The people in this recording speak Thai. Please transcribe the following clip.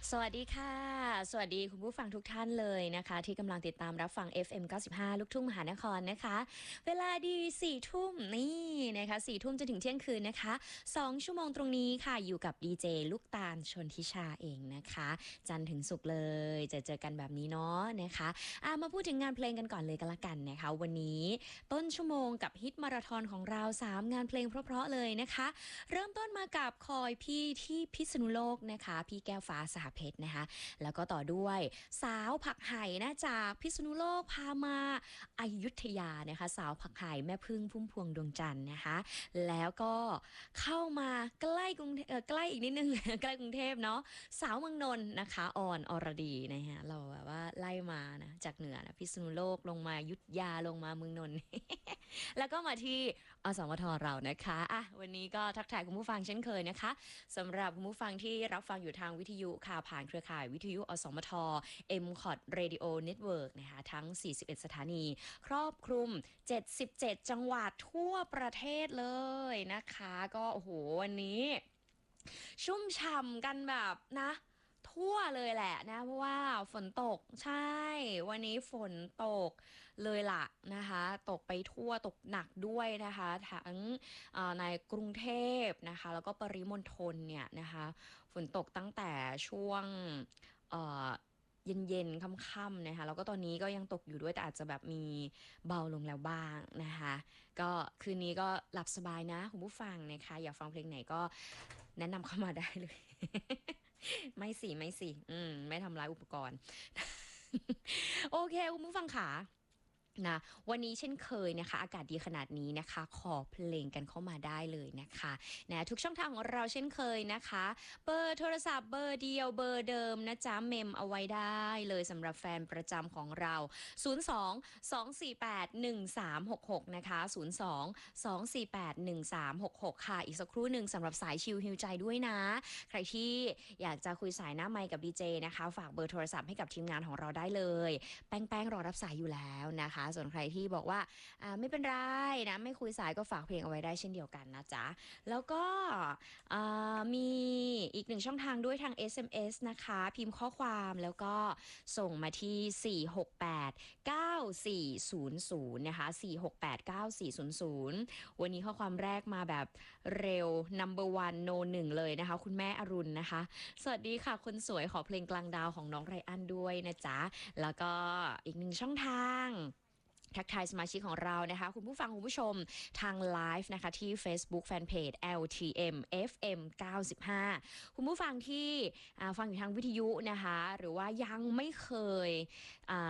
สวัสดีค่ะสวัสดีคุณผู้ฟังทุกท่านเลยนะคะที่กำลังติดตามรับฟัง FM 95ลูกทุ่งมหานครนะคะเวลาดี4ทุ่มนี่นะคะ4ทุ่มจนถึงเที่ยงคืนนะคะ2ชั่วโมงตรงนี้ค่ะอยู่กับดีเจลูกตาลชนทิชาเองนะคะจันทร์ถึงศุกร์เลยเจอกันแบบนี้เนาะนะคะมาพูดถึงงานเพลงกันก่อนเลยก็แล้วกันนะคะวันนี้ต้นชั่วโมงกับฮิตมาราธอนของเรา3งานเพลงเพราะๆเลยนะคะเริ่มต้นมากับคอยพี่ที่พิษณุโลกนะคะพี่แก้วฟ้าสหเพชรนะคะแล้วก็ต่อด้วยสาวผักไห่นะจากพิษณุโลกพามาอยุธยานะคะสาวผักไห่แม่พึ่งพุ่มพวงดวงจันทร์นะคะแล้วก็เข้ามาใกล้กรุงใกล้อีกนิดนึง ใกล้กรุงเทพเนาะสาวเมืองนนท์นะคะออนอรดีนะฮะเราแบบว่าไล่มานะจากเหนือนะพิษณุโลกลงมาอยุธยาลงมาเมืองนนท์ แล้วก็มาที่อสมทเรานะคะวันนี้ก็ทักทายคุณผู้ฟังเช่นเคยนะคะสำหรับคุณผู้ฟังที่รับฟังอยู่ทางวิทยุค่ะผ่านเครือข่ายวิทยุอสมท MCOT Radio Network นะคะทั้ง41สถานีครอบคลุม77จังหวัดทั่วประเทศเลยนะคะก็โอ้โหวันนี้ชุ่มฉ่ำกันแบบนะทั่วเลยแหละนะเพราะว่าฝนตกใช่วันนี้ฝนตกเลยล่ะนะคะตกไปทั่วตกหนักด้วยนะคะทั้งในกรุงเทพนะคะแล้วก็ปริมณฑลเนี่ยนะคะฝนตกตั้งแต่ช่วงเอ่อเย็นๆค่ำๆนะคะแล้วก็ตอนนี้ก็ยังตกอยู่ด้วยแต่อาจจะแบบมีเบาลงแล้วบ้างนะคะก็คืนนี้ก็หลับสบายนะคุณผู้ฟังนะคะอยากฟังเพลงไหนก็แนะนำเข้ามาได้เลย ไม่สิไม่ทำร้ายอุปกรณ์ โอเคคุณผู้ฟังค่ะนะวันนี้เช่นเคยนะคะอากาศดีขนาดนี้นะคะขอเพลงกันเข้ามาได้เลยนะคะนะทุกช่องทางของเราเช่นเคยนะคะเบอร์โทรศัพท์เบอร์เดียวเบอร์เดิมนะจ๊ะเมมเอาไว้ได้เลยสำหรับแฟนประจำของเรา02-248-1366นะคะ02-248-1366ค่ะอีกสักครู่หนึ่งสำหรับสายชิลฮิวใจด้วยนะใครที่อยากจะคุยสายหน้าไมค์กับดีเจนะคะฝากเบอร์โทรศัพท์ให้กับทีมงานของเราได้เลยแป้งรอรับสายอยู่แล้วนะคะส่วนใครที่บอกว่าไม่เป็นไรนะไม่คุยสายก็ฝากเพลงเอาไว้ได้เช่นเดียวกันนะจ๊ะแล้วก็มีอีกหนึ่งช่องทางด้วยทาง SMS นะคะพิมพ์ข้อความแล้วก็ส่งมาที่4689400นะคะ4689400วันนี้ข้อความแรกมาแบบเร็ว number one no 1เลยนะคะคุณแม่อรุณนะคะสวัสดีค่ะคนสวยขอเพลงกลางดาวของน้องไรอันด้วยนะจ๊ะแล้วก็อีกหนึ่งช่องทางทักทายสมาชิกของเรานะคะคุณผู้ฟังคุณผู้ชมทางไลฟ์นะคะที่ Facebook Fanpage LTM FM 95คุณผู้ฟังที่ฟังอยู่ทางวิทยุนะคะหรือว่ายังไม่เคย